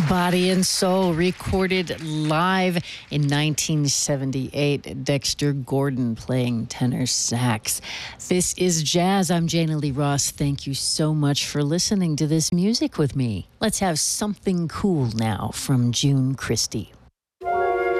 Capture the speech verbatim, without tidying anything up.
Body and Soul, recorded live in nineteen seventy-eight. Dexter Gordon playing tenor sax. This is Jazz. I'm Jana Lee Ross. Thank you so much for listening to this music with me. Let's have something cool now from June Christy.